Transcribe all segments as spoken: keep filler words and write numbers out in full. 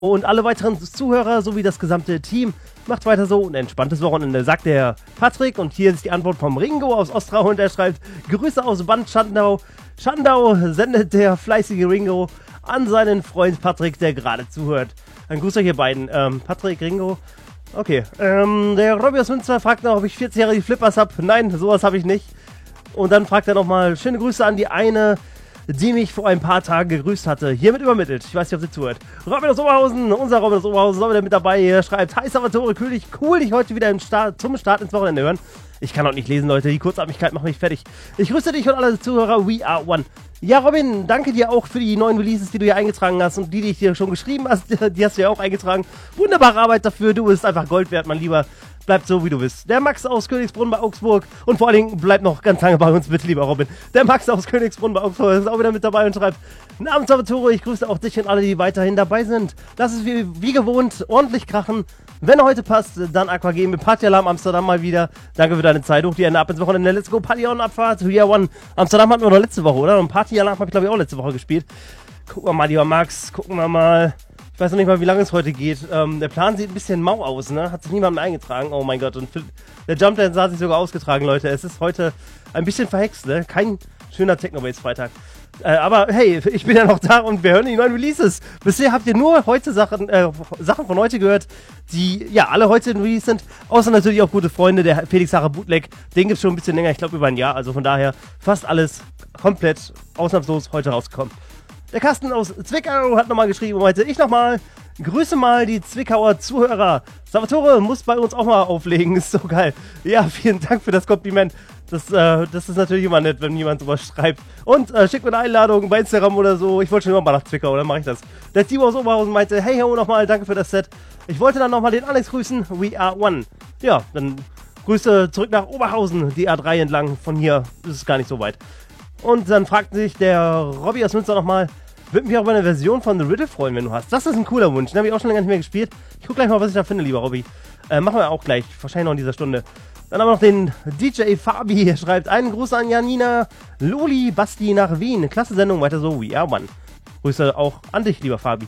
Und alle weiteren Zuhörer sowie das gesamte Team macht weiter so ein entspanntes Wochenende, sagt der Patrick. Und hier ist die Antwort vom Ringo aus Ostrau und er schreibt: Grüße aus Bad Schandau. Schandau sendet der fleißige Ringo an seinen Freund Patrick, der gerade zuhört. Ein Gruß euch ihr beiden. Ähm, Patrick, Ringo. Okay. Ähm, der Robby aus Münster fragt noch, ob ich vierzig Jahre die Flippers habe. Nein, sowas habe ich nicht. Und dann fragt er nochmal: schöne Grüße an die eine, die mich vor ein paar Tagen gegrüßt hatte. Hiermit übermittelt. Ich weiß nicht, ob sie zuhört. Robin aus Oberhausen, unser Robin aus Oberhausen, ist wieder mit dabei. Er schreibt: Hi Salvatore, König, cool, dich heute wieder im Start, zum Start ins Wochenende hören. Ich kann auch nicht lesen, Leute. Die Kurzatmigkeit macht mich fertig. Ich grüße dich und alle Zuhörer. We are one. Ja, Robin, danke dir auch für die neuen Releases, die du hier eingetragen hast und die, die ich dir schon geschrieben hast. Die hast du ja auch eingetragen. Wunderbare Arbeit dafür. Du bist einfach Gold wert, mein Lieber. Bleibt so, wie du bist. Der Max aus Königsbrunn bei Augsburg. Und vor allen Dingen bleibt noch ganz lange bei uns, bitte, lieber Robin. Der Max aus Königsbrunn bei Augsburg ist auch wieder mit dabei und schreibt: Guten Abend, Salvatore. Ich grüße auch dich und alle, die weiterhin dabei sind. Lass es wie, wie gewohnt ordentlich krachen. Wenn er heute passt, dann Aqua mit Party Alarm Amsterdam mal wieder. Danke für deine Zeit. Hoch die Ende ab ins Wochenende. Let's go, Party on Abfahrt. We are one. Amsterdam hatten wir noch letzte Woche, oder? Und Party Alarm habe ich, glaube ich, auch letzte Woche gespielt. Gucken wir mal, lieber Max. Gucken wir mal. Ich weiß noch nicht mal, wie lange es heute geht. Ähm, der Plan sieht ein bisschen mau aus, ne? Hat sich niemand mehr eingetragen. Oh mein Gott. Und der Jump Dance hat sich sogar ausgetragen, Leute. Es ist heute ein bisschen verhext, ne? Kein schöner Technobase-Freitag. Äh, aber hey, ich bin ja noch da und wir hören die neuen Releases. Bisher habt ihr nur heute Sachen, äh, Sachen von heute gehört, die ja alle heute in Release sind. Außer natürlich auch gute Freunde, der Felix Harrer Bootleg. Den gibt's schon ein bisschen länger, ich glaube über ein Jahr. Also von daher fast alles komplett ausnahmslos heute rausgekommen. Der Carsten aus Zwickau hat nochmal geschrieben und meinte: Ich nochmal, grüße mal die Zwickauer Zuhörer. Salvatore muss bei uns auch mal auflegen, ist so geil. Ja, vielen Dank für das Kompliment. Das, äh, das ist natürlich immer nett, wenn jemand sowas schreibt. Und äh, schickt mir eine Einladung bei Instagram oder so. Ich wollte schon immer mal nach Zwickau, dann mache ich das. Der Timo aus Oberhausen meinte: Hey ho, nochmal, danke für das Set. Ich wollte dann nochmal den Alex grüßen. We are one. Ja, dann Grüße zurück nach Oberhausen, die A drei entlang. Von hier ist es gar nicht so weit. Und dann fragt sich der Robby aus Münster nochmal: Würde mich auch über eine Version von The Riddle freuen, wenn du hast. Das ist ein cooler Wunsch. Den habe ich auch schon länger nicht mehr gespielt. Ich gucke gleich mal, was ich da finde, lieber Robby. Äh, machen wir auch gleich. Wahrscheinlich noch in dieser Stunde. Dann haben wir noch den D J Fabi. Er schreibt: Einen Gruß an Janina, Loli, Basti nach Wien. Klasse Sendung, weiter so. We are one. Grüße auch an dich, lieber Fabi.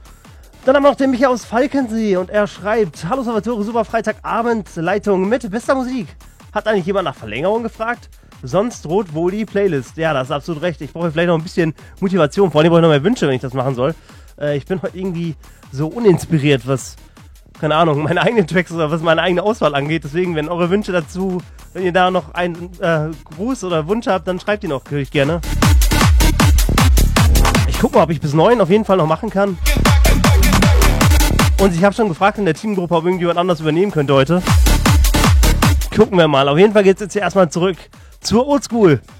Dann haben wir noch den Michael aus Falkensee und er schreibt: Hallo Salvatore, super Freitagabend, Leitung mit bester Musik. Hat eigentlich jemand nach Verlängerung gefragt? Sonst droht wohl die Playlist. Ja, das ist absolut recht. Ich brauche vielleicht noch ein bisschen Motivation. Vor allem brauche ich noch mehr Wünsche, wenn ich das machen soll. Äh, ich bin heute irgendwie so uninspiriert, was, keine Ahnung, meine eigenen Tracks oder was meine eigene Auswahl angeht. Deswegen, wenn eure Wünsche dazu, wenn ihr da noch einen äh, Gruß oder Wunsch habt, dann schreibt ihn auch natürlich gerne. Ich gucke mal, ob ich bis neun auf jeden Fall noch machen kann. Und ich habe schon gefragt in der Teamgruppe, ob irgendjemand anders übernehmen könnte heute. Gucken wir mal. Auf jeden Fall geht's jetzt hier erstmal zurück zur Oldschool.